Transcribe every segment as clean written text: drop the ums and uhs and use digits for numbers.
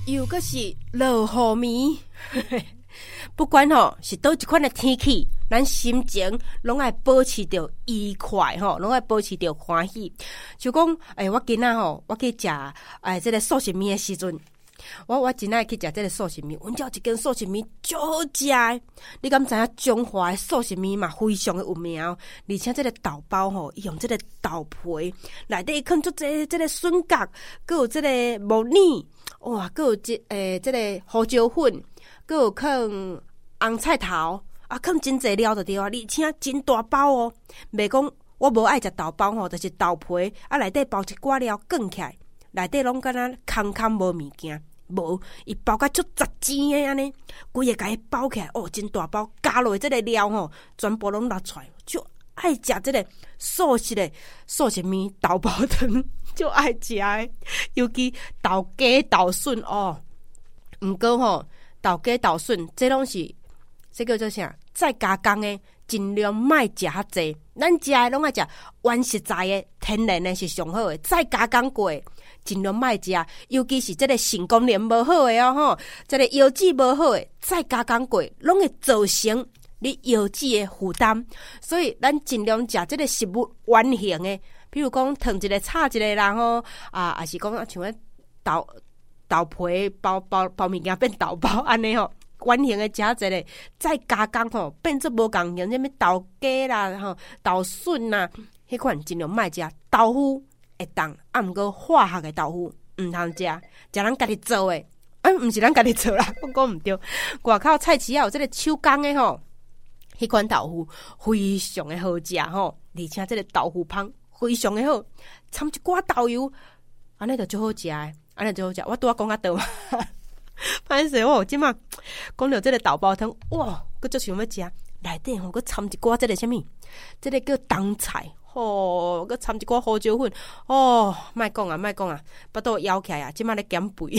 又搁是落雨暝，不管是倒一款的天气，咱心情拢爱保持着愉快拢爱保持着欢喜。就讲我今仔我去食这个寿喜米的时阵，我真爱去食这个寿喜米，阮遮有一间寿喜米足好食的。你敢知影中华的寿喜米嘛非常的有名而且这个豆包伊用这个豆皮内底放出这个笋角，搁有这个木耳，哇，搁有这个胡椒粉，搁有放红菜头啊，放真济料就对啊，而且真大包袂讲我无爱食豆包就是豆皮啊，内底包一寡料卷起来，内底拢敢若空空无物件。无，伊包甲足杂煎的安尼，规个甲伊包起来，真大包，加落这个料全部拢拿出来，就爱食这个素食的寿喜米豆包汤，就爱食的。尤其豆芽豆笋毋过豆芽豆笋这拢是这叫做啥？再加工的，尽量莫食较济。咱食的拢爱食原实在的、天然的是上好的，再加工过的尽量莫食，尤其是这个成功率无好的这个药剂无好的，再加工过拢会造成你药剂的负担。所以咱尽量食这个食物原形的，比如讲烫一个、炒一个啦还是讲像个豆皮包物件变豆包安尼原形的食一个，再加工变做无共形，什么豆芽啦豆笋啦，迄款尽量莫食。豆腐会当，毋过化学的豆腐毋通食，食咱家己做的，毋是咱家己做啦，我讲毋对。外口菜市有这个手工的迄款豆腐非常的好食而且这个豆腐香非常的好，掺一寡豆油，安尼就足好食的，安尼就好食。我拄仔讲到倒嘛。歹势即马讲到这个豆包汤，哇，佫足想要食，内底佫掺一寡这个什么，这个叫冬菜，佫掺一寡胡椒粉，莫讲啊，巴肚枵起来啊，即马咧减肥。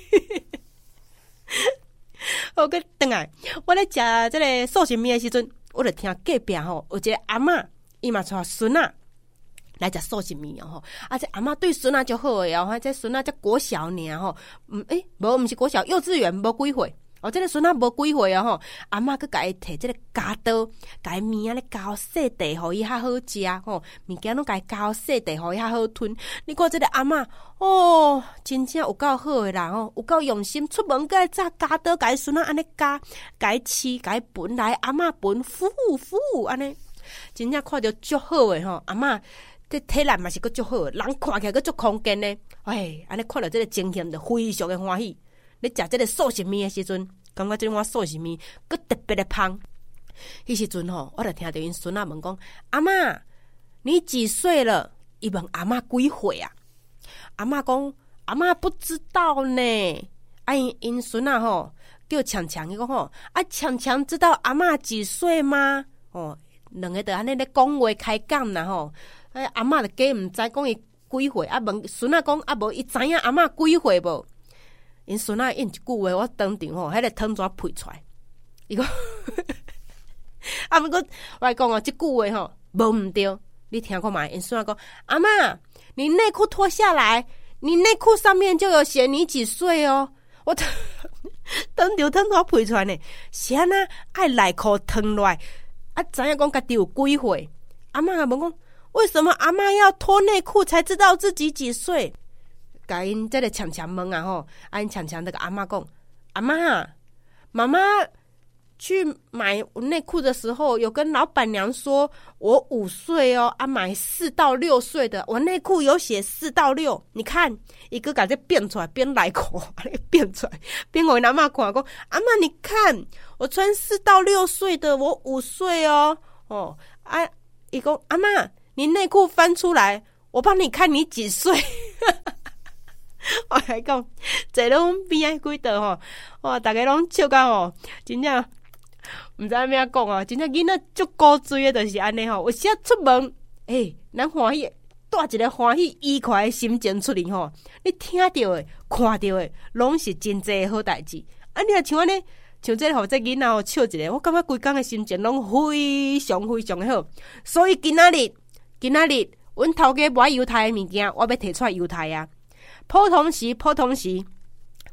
我佫转来，我咧食这个寿喜米的时阵，我就听隔壁有一个阿嬷，伊嘛带孙仔来食寿喜米这阿嬷对孙仔就好诶这孙仔才国小尔无是国小，幼稚园无几岁这个孙仔无几岁阿嬷佮甲伊摕这个夹刀，甲伊面咧夹细地，互伊较好食物件拢甲伊夹细地，互伊较好吞。你看这个阿嬷真正有够好诶啦有够用心，出门佮早夹刀，甲伊孙仔安尼夹，甲伊饲，甲伊分来阿嬷分服务安尼，真正看着足好诶阿嬷。这体力嘛是佫足好，人看起来佫足空间呢。安尼看到这个情形就非常的欢喜。你食这个寿喜米的时阵，感觉这碗寿喜米佫特别的香。迄时阵我就听到因孙仔问讲：“阿嬷，你几岁了？”伊问阿嬷几岁啊？阿嬷讲：“阿嬷不知道呢。”因孙仔叫强强，伊讲强强知道阿嬷几岁吗？两个就安尼咧讲话开讲啦阿嬷就假毋知讲伊几岁，问孙仔讲无伊知影阿嬷几岁无？因孙仔应一句话，我当场迄个汤怎配出来？伊讲毋过我讲即句话无毋对，你听看嘛？因孙仔讲阿嬷，你内裤脱下来，你内裤上面就有写你几岁哦。我当场汤怎配出来呢？是安那爱内裤脱落来知影讲家己有几岁？阿嬷问讲。为什么阿嬷要脱内裤才知道自己几岁？甲因这个强强问因强强那个阿嬷讲：“阿嬷，妈妈去买内裤的时候，有跟老板娘说我5岁买4到6岁的，我内裤有写4到6。你看，一个把这变出来，变内裤变出来，变给阿嬷看讲：阿嬷，你看，我穿4到6岁的，我5岁伊讲阿嬷。”你内裤翻出来，我帮你看你几岁。我来讲，坐拢边仔几道哇，大家拢笑到真正毋知影怎讲真正囡仔足古锥的，就是安尼有时出门，咱欢喜，带一个欢喜愉快的心情出去你听到的、看到的，拢是真济好代志。你若像安尼，像这互这囡仔笑一个，我感觉规工的心情拢非常非常的好。所以今仔日，阮头家买犹太的物件，我要摕出来犹太啊！普通时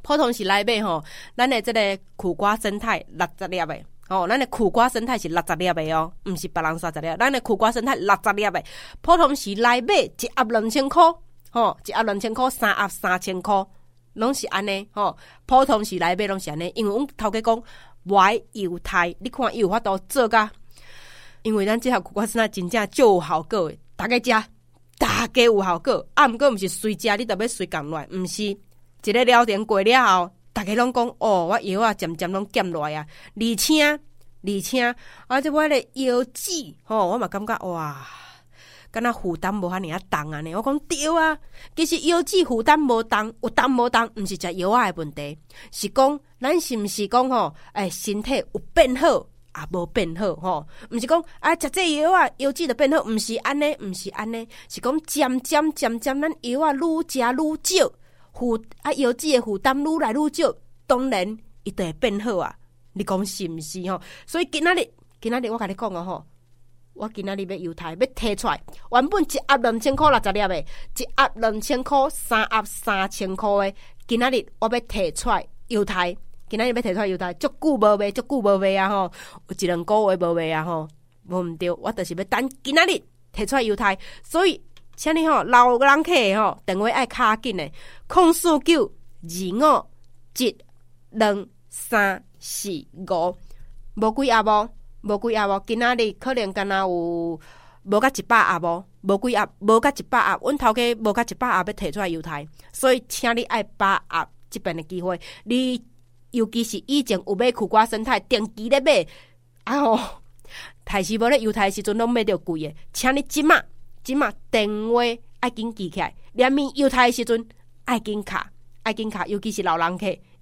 普通时内底吼，咱的这个苦瓜生态60粒的。咱的苦瓜生态是60粒的哦，毋是别人30粒。咱的苦瓜生态60粒的，普通时来买一盒2000块，一盒2000块，3盒3000块，拢是安尼普通时来买拢是安尼，因为阮头家讲买犹太，你看伊有法度做甲，因为咱这盒苦瓜生态真正就有效果的，大家食，大家有效果。毋过毋是随食，你著要随共来，毋是一个疗程过了后。大家拢讲我药啊渐渐拢减落啊，而且这我的腰子我嘛感觉哇，敢若负担无遐尔重啊呢。我讲对啊，其实腰子负担无重，有重无重，毋是食药啊的问题，是讲咱是毋是讲身体有变好啊，无变好毋是讲食这药啊腰子就变好，毋是安尼，是讲渐渐咱药啊愈食愈少。腰子的负担愈来愈少，当然伊就会变好啊！你讲是毋是所以今仔日我甲你讲我今仔日要犹太要摕出来，原本一盒2000块60粒的，一盒2000块，3盒3000块的，今仔日我要摕出来犹太，足久无卖啊有1-2个月无卖啊无毋对，我就是要等今仔日摕出来犹太，所以。请你老人客电话爱卡紧的，04925722345，无几盒无，今仔日可能敢若有无甲100盒无几盒，无甲100盒，阮头家无甲100盒要摕出来犹太，所以请你爱把握这边的机会，你尤其是以前有买苦瓜生态定期咧买台时无咧犹太时阵拢买着贵的，请你即马电话爱紧记起来，连面犹太的时阵爱紧卡，尤其是老人客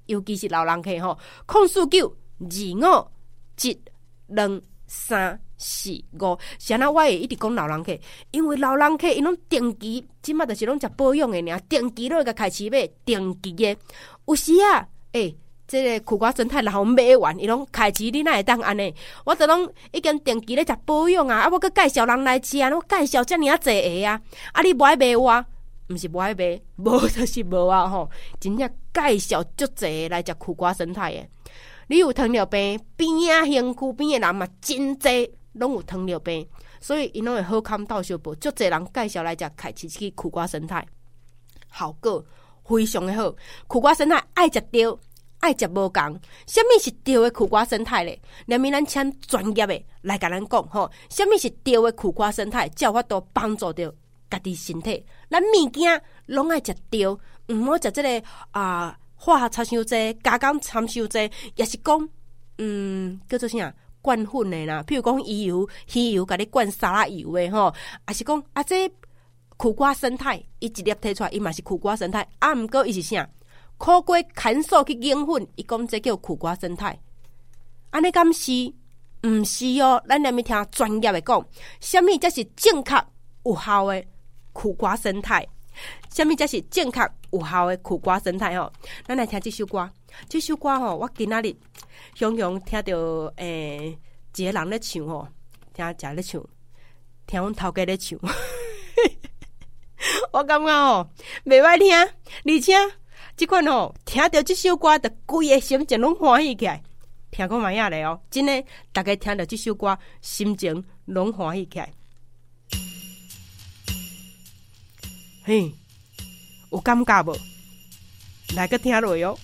04925722345。是安那我会一直讲老人客，因为老人客因拢定期，即马就是拢食保养的尔，定期拢会甲开始买定期的，有时啊这个苦瓜生态然后买完，伊拢开始你哪会当安尼？我就拢已经定期咧食保养啊，我搁介绍人来吃啊，我介绍遮尔啊济个啊，你无爱买我，毋是无爱买，无就是无啊真正介绍足济个来食苦瓜生态的。你有糖尿病边啊，身躯边的人嘛真济，拢有糖尿病，所以因拢会好康到小补，足济人介绍来食开始去苦瓜生态，效果非常的好。苦瓜生态爱食对。爱食无共，什么是对的苦瓜生态咧？连面咱请专业的来甲咱讲什么是对的苦瓜生态，才有法度帮助到家己身体。咱物件拢爱食对，毋好食这个化学掺伤济，加工掺伤济，也是讲叫做啥灌粉的啦。譬如讲鱼油，甲你灌沙拉油的也是讲这苦瓜生态，伊一粒摕出来，伊嘛是苦瓜生态，毋过伊是啥？苦瓜砍素去研粉，伊讲这叫苦瓜生态，安尼敢是？毋是咱连咪听专业的讲，什么才是正确有效的苦瓜生态？什么才是正确有效的苦瓜生态咱来听这首歌，我今仔日雄听到一个人咧唱听一个咧唱，听阮头家咧唱，我感觉袂歹听，而且。这款听到这首歌，就规个心情拢欢喜起来。听讲蛮呀嘞真的，大家听到这首歌，心情拢欢喜起来。嘿，有感觉无？来个听落